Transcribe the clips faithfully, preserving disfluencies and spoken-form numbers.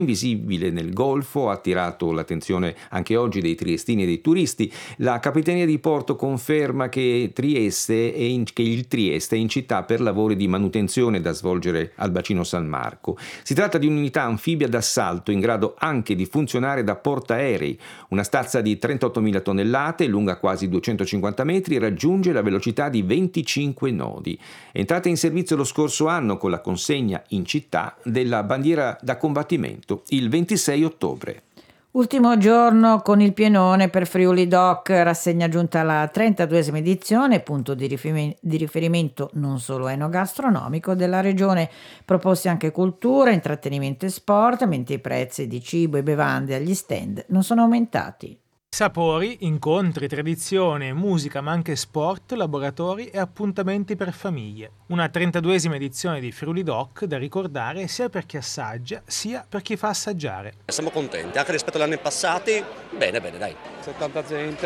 Invisibile nel Golfo ha attirato l'attenzione anche oggi dei triestini e dei turisti. La Capitaneria di Porto conferma che, Trieste è in, che il Trieste è in città per lavori di manutenzione da svolgere al bacino San Marco. Si tratta di un'unità anfibia d'assalto in grado anche di funzionare da portaerei. Una stazza di trentottomila tonnellate, lunga quasi duecentocinquanta metri, raggiunge la velocità di venticinque nodi. È entrata in servizio lo scorso anno con la consegna in città della bandiera da combattimento il ventisei ottobre. Ultimo giorno con il pienone per Friuli Doc, rassegna giunta alla trentaduesima edizione, punto di riferimento non solo enogastronomico della regione, proposti anche cultura, intrattenimento e sport, mentre i prezzi di cibo e bevande agli stand non sono aumentati. Sapori, incontri, tradizione, musica ma anche sport, laboratori e appuntamenti per famiglie. Una trentaduesima edizione di Friuli Doc da ricordare sia per chi assaggia sia per chi fa assaggiare. Siamo contenti, anche rispetto agli anni passati, bene bene dai. C'è tanta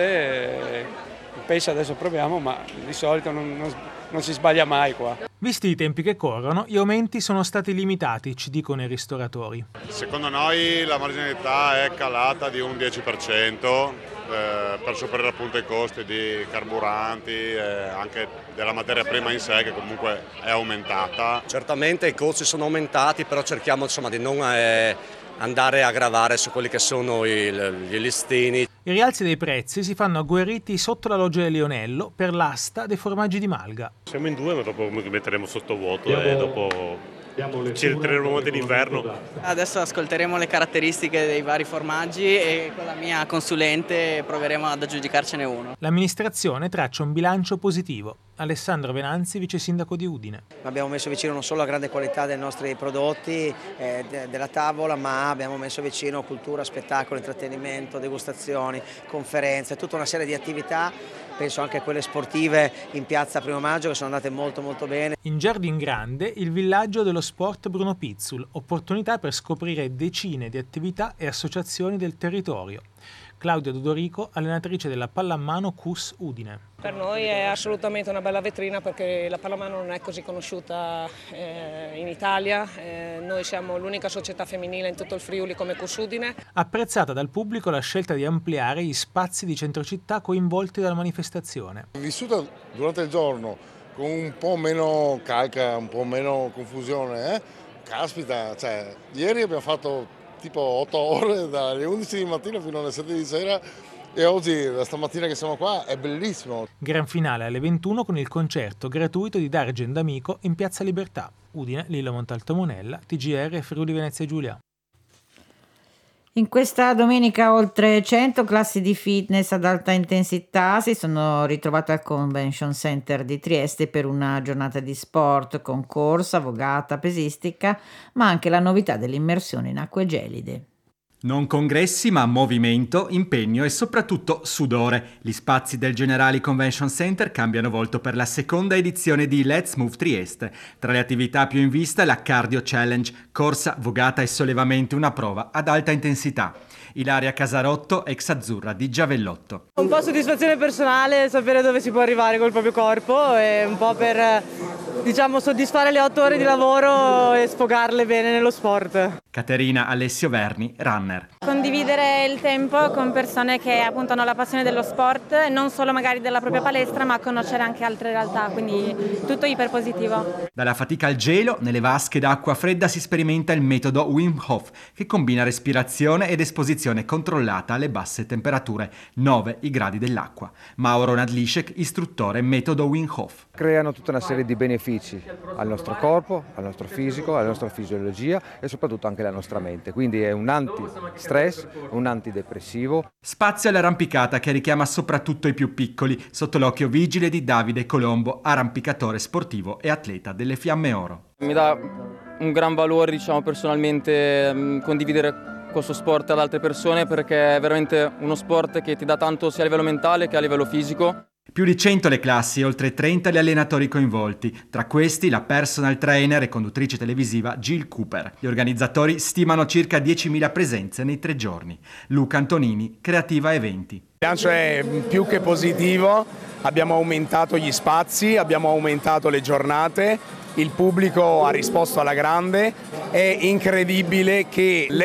gente, il pesce adesso proviamo ma di solito non, non, non si sbaglia mai qua. Visti i tempi che corrono, gli aumenti sono stati limitati, ci dicono i ristoratori. Secondo noi la marginalità è calata di un dieci per cento eh, per superare appunto i costi di carburanti e anche della materia prima in sé che comunque è aumentata. Certamente i costi sono aumentati, però cerchiamo insomma di non eh, andare a gravare su quelli che sono i, gli listini. I rialzi dei prezzi si fanno agguerriti sotto la loggia del Leonello per l'asta dei formaggi di Malga. Siamo in due, ma dopo metteremo sotto vuoto e dopo ci ritireremo dell'inverno. Adesso ascolteremo le caratteristiche dei vari formaggi e con la mia consulente proveremo ad aggiudicarcene uno. L'amministrazione traccia un bilancio positivo. Alessandro Venanzi, vice sindaco di Udine. Abbiamo messo vicino non solo la grande qualità dei nostri prodotti, eh, de- della tavola, ma abbiamo messo vicino cultura, spettacolo, intrattenimento, degustazioni, conferenze, tutta una serie di attività, penso anche a quelle sportive in piazza Primo Maggio che sono andate molto molto bene. In Giardin Grande il villaggio dello sport Bruno Pizzul, opportunità per scoprire decine di attività e associazioni del territorio. Claudia Dodorico, allenatrice della pallamano C U S Udine. Per noi è assolutamente una bella vetrina perché la pallamano non è così conosciuta eh, in Italia, eh, noi siamo l'unica società femminile in tutto il Friuli come C U S Udine. Apprezzata dal pubblico la scelta di ampliare gli spazi di centrocittà coinvolti dalla manifestazione. Vissuta durante il giorno con un po' meno calca, un po' meno confusione, eh? Caspita, cioè, ieri abbiamo fatto tipo otto ore dalle undici di mattina fino alle sette di sera e oggi, da stamattina che siamo qua, è bellissimo. Gran finale alle ventuno con il concerto gratuito di Dargen D'Amico in Piazza Libertà. Udine, Lilla Montalto Monella, T G R e Friuli Venezia Giulia. In questa domenica oltre cento classi di fitness ad alta intensità si sono ritrovate al Convention Center di Trieste per una giornata di sport con corsa, vogata, pesistica, ma anche la novità dell'immersione in acque gelide. Non congressi, ma movimento, impegno e soprattutto sudore. Gli spazi del Generali Convention Center cambiano volto per la seconda edizione di Let's Move Trieste. Tra le attività più in vista la Cardio Challenge, corsa, vogata e sollevamento, una prova ad alta intensità. Ilaria Casarotto, ex azzurra di Giavellotto. Un po' soddisfazione personale, sapere dove si può arrivare col proprio corpo e un po' per, diciamo, soddisfare le otto ore di lavoro e sfogarle bene nello sport. Caterina Alessio Verni, runner. Condividere il tempo con persone che appunto hanno la passione dello sport, non solo magari della propria palestra, ma conoscere anche altre realtà, quindi tutto iperpositivo. Dalla fatica al gelo, nelle vasche d'acqua fredda si sperimenta il metodo Wim Hof, che combina respirazione ed esposizione controllata alle basse temperature, nove i gradi dell'acqua. Mauro Nadlisek, istruttore metodo Wim Hof. Creano tutta una serie di benefici al nostro corpo, al nostro fisico, alla nostra fisiologia e soprattutto anche alla nostra mente, quindi è un anti-stress, un antidepressivo. Spazio all'arrampicata che richiama soprattutto i più piccoli, sotto l'occhio vigile di Davide Colombo, arrampicatore sportivo e atleta delle Fiamme Oro. Mi dà un gran valore, diciamo, personalmente condividere questo sport ad altre persone perché è veramente uno sport che ti dà tanto sia a livello mentale che a livello fisico. Più di cento le classi e oltre trenta gli allenatori coinvolti, tra questi la personal trainer e conduttrice televisiva Jill Cooper. Gli organizzatori stimano circa diecimila presenze nei tre giorni. Luca Antonini, Creativa Eventi. Il bilancio è più che positivo, abbiamo aumentato gli spazi, abbiamo aumentato le giornate, il pubblico ha risposto alla grande, è incredibile che le